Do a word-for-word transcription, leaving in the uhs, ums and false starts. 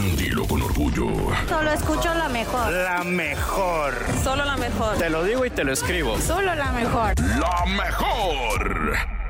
dilo con orgullo. Solo escucho la mejor. La mejor. Solo la mejor. Te lo digo y te lo escribo. Solo la mejor. La mejor.